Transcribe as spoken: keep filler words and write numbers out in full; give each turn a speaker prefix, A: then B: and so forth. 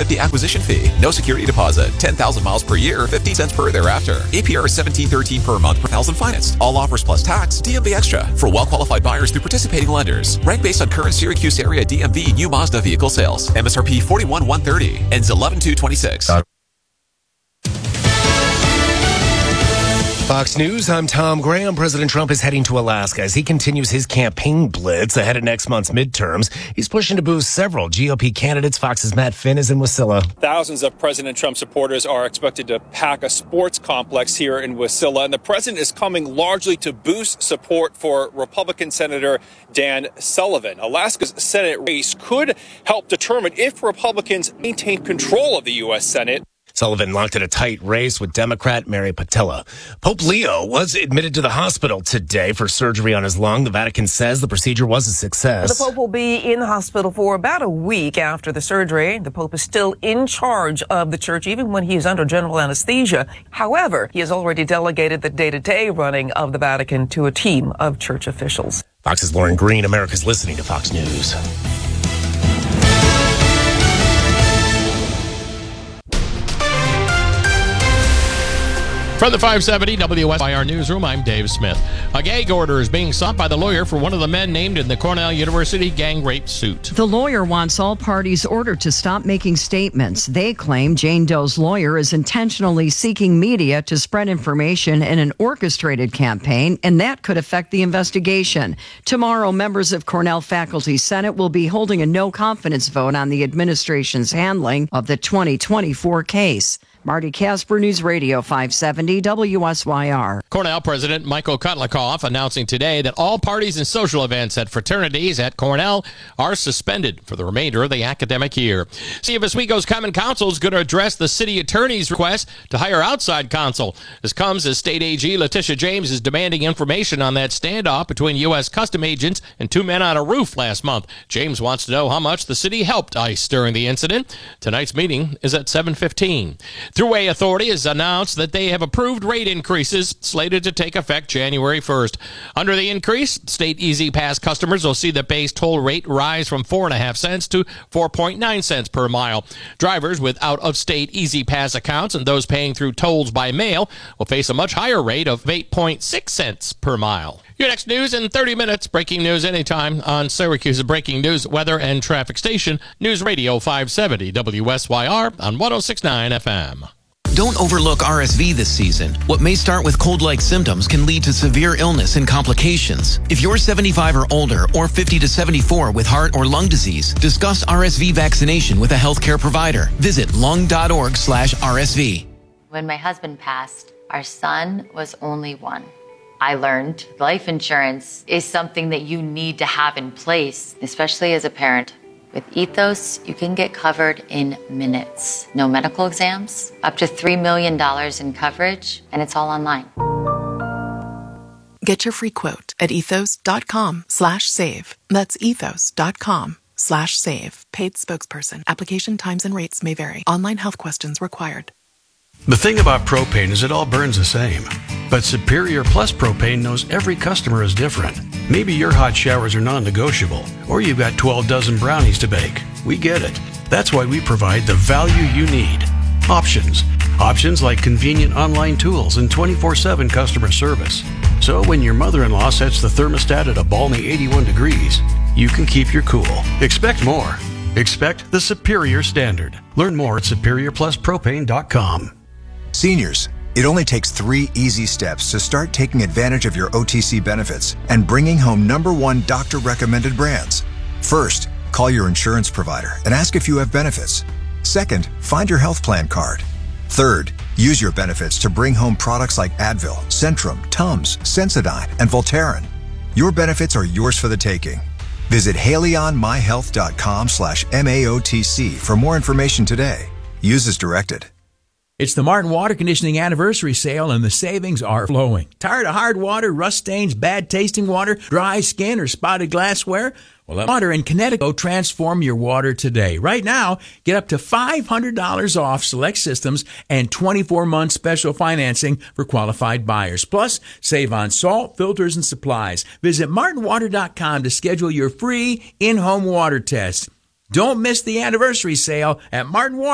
A: fifty acquisition fee. No security deposit. ten thousand miles per year, fifty cents per thereafter. A P R seventeen thirteen per month per thousand financed. All offers plus tax. D M V Extra for well-qualified buyers through participating lenders. Rank based on current Syracuse area D M V new Mazda vehicle sales. M S R P forty-one thousand one hundred thirty. Ends eleven two twenty-six.
B: Fox News, I'm Tom Graham. President Trump is heading to Alaska as he continues his campaign blitz ahead of next month's midterms. He's pushing to boost several G O P candidates. Fox's Matt Finn is in Wasilla.
C: Thousands of President Trump supporters are expected to pack a sports complex here in Wasilla, and the president is coming largely to boost support for Republican Senator Dan Sullivan. Alaska's Senate race could help determine if Republicans maintain control of the U S Senate.
B: Sullivan locked in a tight race with Democrat Mary Patilla. Pope Leo was admitted to the hospital today for surgery on his lung. The Vatican says the procedure was a success.
D: The Pope will be in the hospital for about a week after the surgery. The Pope is still in charge of the church, even when he is under general anesthesia. However, he has already delegated the day-to-day running of the Vatican to a team of church officials.
B: Fox's Lauren Green. America's listening to Fox News.
E: From the five seventy W S Y R newsroom, I'm Dave Smith. A gag order is being sought by the lawyer for one of the men named in the Cornell University gang rape suit.
F: The lawyer wants all parties ordered to stop making statements. They claim Jane Doe's lawyer is intentionally seeking media to spread information in an orchestrated campaign, and that could affect the investigation. Tomorrow, members of Cornell Faculty Senate will be holding a no-confidence vote on the administration's handling of the twenty twenty-four case. Marty Casper, News Radio five seventy W S Y R.
E: Cornell President Michael Kotlikoff announcing today that all parties and social events at fraternities at Cornell are suspended for the remainder of the academic year. See if Oswego's Common Council is going to address the city attorney's request to hire outside counsel. This comes as State A G Letitia James is demanding information on that standoff between U S custom agents and two men on a roof last month. James wants to know how much the city helped ICE during the incident. Tonight's meeting is at seven fifteen. Thruway Authority has announced that they have approved rate increases slated to take effect January first. Under the increase, state Easy Pass customers will see the base toll rate rise from four point five cents to four point nine cents per mile. Drivers with out-of-state Easy Pass accounts and those paying through tolls by mail will face a much higher rate of eight point six cents per mile. Your next news in thirty minutes. Breaking news anytime on Syracuse's breaking news, weather, and traffic station, News Radio five seventy W S Y R on one oh six point nine F M.
G: Don't overlook R S V this season. What may start with cold-like symptoms can lead to severe illness and complications. If you're seventy-five or older or fifty to seventy-four with heart or lung disease, discuss R S V vaccination with a healthcare provider. Visit lung.org slash RSV.
H: When my husband passed, our son was only one. I learned life insurance is something that you need to have in place, especially as a parent. With Ethos, you can get covered in minutes. No medical exams, up to three million dollars in coverage, and it's all online.
I: Get your free quote at ethos.com slash save. That's ethos.com slash save. Paid spokesperson. Application times and rates may vary. Online health questions required.
J: The thing about propane is it all burns the same. But Superior Plus Propane knows every customer is different. Maybe your hot showers are non-negotiable, or you've got twelve dozen brownies to bake. We get it. That's why we provide the value you need. Options. Options like convenient online tools and twenty-four seven customer service. So when your mother-in-law sets the thermostat at a balmy eighty-one degrees, you can keep your cool. Expect more. Expect the superior standard. Learn more at superior plus propane dot com.
K: Seniors, it only takes three easy steps to start taking advantage of your O T C benefits and bringing home number one doctor-recommended brands. First, call your insurance provider and ask if you have benefits. Second, find your health plan card. Third, use your benefits to bring home products like Advil, Centrum, Tums, Sensodyne, and Voltaren. Your benefits are yours for the taking. Visit haleyonmyhealth.com slash MAOTC for more information today. Use as directed.
L: It's the Martin Water Conditioning Anniversary Sale, and the savings are flowing. Tired of hard water, rust stains, bad tasting water, dry skin, or spotted glassware? Well, let Water in Connecticut transform your water today. Right now, get up to five hundred dollars off select systems and twenty-four month special financing for qualified buyers. Plus, save on salt, filters, and supplies. Visit martin water dot com to schedule your free in-home water test. Don't miss the anniversary sale at Martin Water.